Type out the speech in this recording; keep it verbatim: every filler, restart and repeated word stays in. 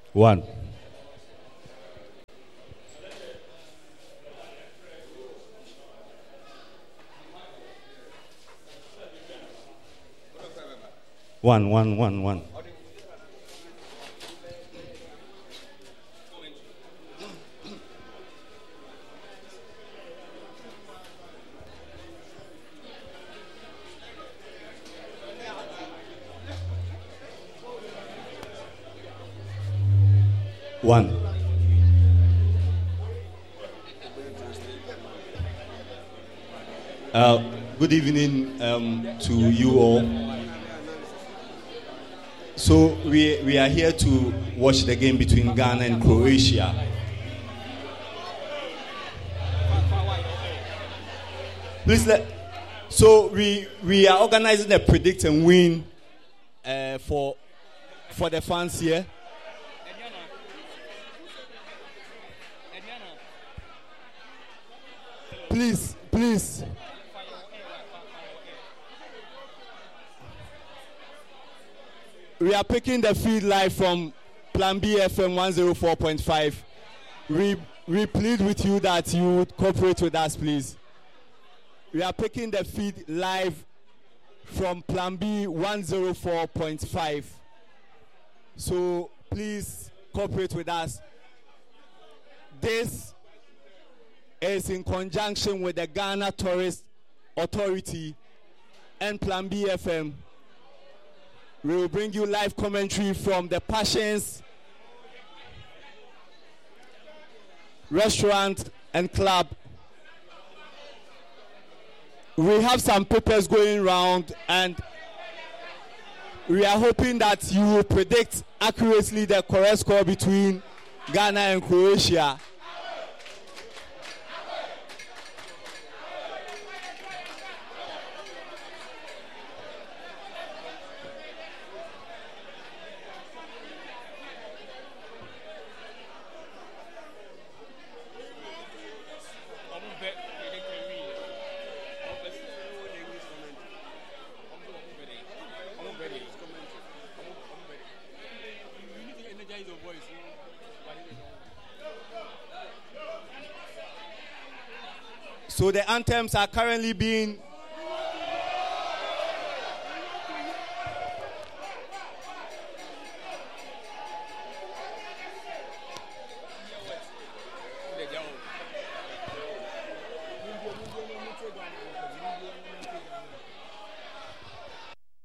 One. One, one, one, one. One. Uh, good evening um, to you all. So we we are here to watch the game between Ghana and Croatia. Please let. So we we are organizing a predict and win uh, for for the fans here. Please, please. We are picking the feed live from Plan B F M one oh four point five. We, we plead with you that you would cooperate with us, please. We are picking the feed live from Plan B one oh four point five. So please cooperate with us. This is in conjunction with the Ghana Tourist Authority and Plan B F M. We will bring you live commentary from the Passions restaurant and club. We have some papers going around, and we are hoping that you will predict accurately the correct score between Ghana and Croatia. So the anthems are currently being